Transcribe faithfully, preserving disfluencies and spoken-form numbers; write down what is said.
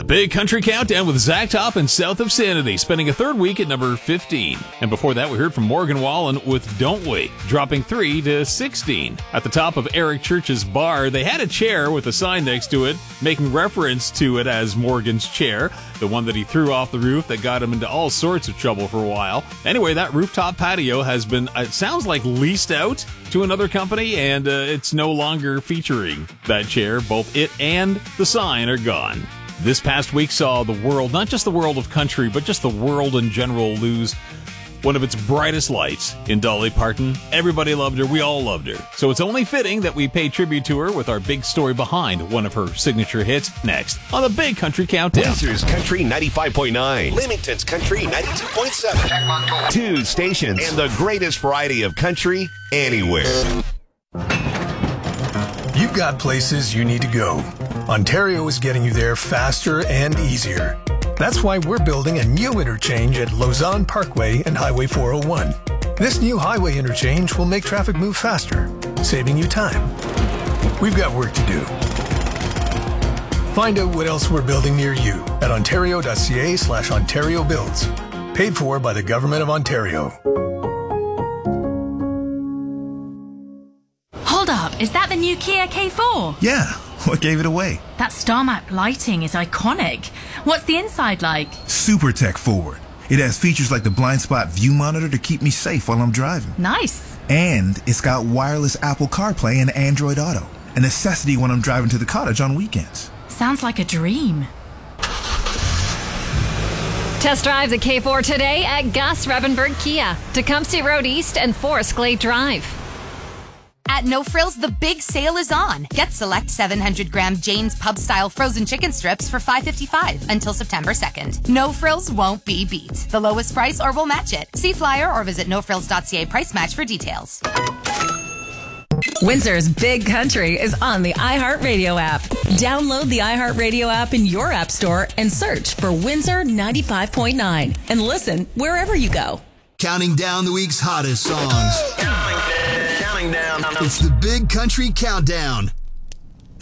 Big Country Countdown with Zach Top and South of Sanity, spending a third week at number fifteen. And before that, we heard from Morgan Wallen with Don't We, dropping three to sixteen. At the top of Eric Church's bar, they had a chair with a sign next to it, making reference to it as Morgan's chair, the one that he threw off the roof that got him into all sorts of trouble for a while. Anyway, that rooftop patio has been, it sounds like, leased out to another company, and uh, it's no longer featuring that chair. Both it and the sign are gone. This past week saw the world, not just the world of country, but just the world in general, lose one of its brightest lights in Dolly Parton. Everybody loved her. We all loved her. So it's only fitting that we pay tribute to her with our big story behind one of her signature hits next on the Big Country Countdown. Windsor's Country ninety-five point nine. Leamington's Country ninety-two point seven. Two stations and the greatest variety of country anywhere. You've got places you need to go. Ontario is getting you there faster and easier. That's why we're building a new interchange at Lausanne Parkway and Highway four oh one. This new highway interchange will make traffic move faster, saving you time. We've got work to do. Find out what else we're building near you at ontario.ca slash Ontario Builds. Paid for by the Government of Ontario. Hold up, is that the new Kia K four? Yeah. What gave it away? That star map lighting is iconic. What's the inside like? Super tech forward. It has features like the blind spot view monitor to keep me safe while I'm driving. Nice. And it's got wireless Apple CarPlay and Android Auto, a necessity when I'm driving to the cottage on weekends. Sounds like a dream. Test drive the K four today at Gus Revenberg Kia, Tecumseh Road East and Forest Glade Drive. At No Frills, the big sale is on. Get select seven hundred gram Jane's Pub-style frozen chicken strips for five dollars and fifty-five cents until September second. No Frills won't be beat. The lowest price or we'll match it. See flyer or visit no frills dot c a price match for details. Windsor's Big Country is on the iHeartRadio app. Download the iHeartRadio app in your app store and search for Windsor ninety-five point nine and listen wherever you go. Counting down the week's hottest songs. Counting down. It's the Big Country Countdown.